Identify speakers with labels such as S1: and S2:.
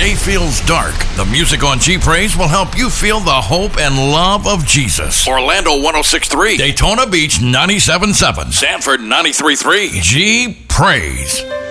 S1: day feels dark, the music on G Praise will help you feel the hope and love of Jesus. Orlando 106.3, Daytona Beach 97.7, Sanford 93.3. G Praise.